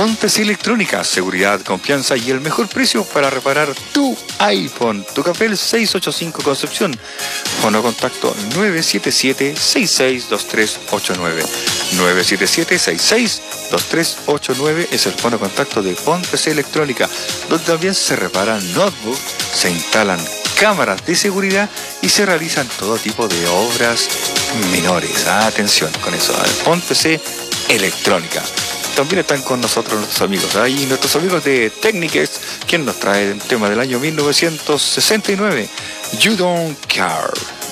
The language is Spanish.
Pon PC Electrónica, seguridad, confianza y el mejor precio para reparar tu iPhone. Tucapel 685 Concepción. Fono contacto 977-662389. 977-662389 es el fono contacto de Pon PC Electrónica, donde también se reparan notebooks, se instalan cámaras de seguridad y se realizan todo tipo de obras menores. Atención con eso, Pon PC Electrónica. También están con nosotros nuestros amigos, y nuestros amigos de Techniques, quien nos trae el tema del año 1969, You Don't Care.